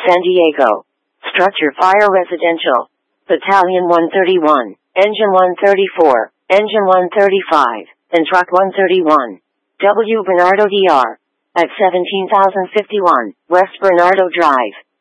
San Diego. Structure Fire Residential. Battalion 131, Engine 134, Engine 135, and Truck 131. W. Bernardo Dr. At 17,051, West Bernardo Drive.